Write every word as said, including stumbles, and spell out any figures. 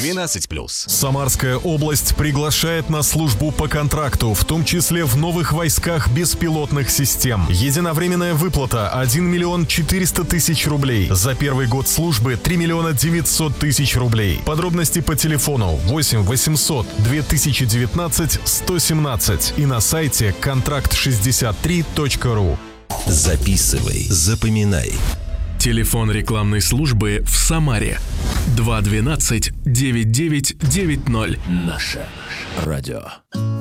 двенадцать плюс. Самарская область приглашает на службу по контракту, в том числе в новых войсках беспилотных систем. Единовременная выплата один миллион четыреста тысяч рублей. За первый год службы три миллиона девятьсот тысяч рублей. Подробности по телефону восемь восемьсот две тысячи девятнадцать сто семнадцать и на сайте контракт шестьдесят три точка ру. Записывай, запоминай. Телефон рекламной службы в Самаре два двенадцать девять девять девять ноль. Наше радио.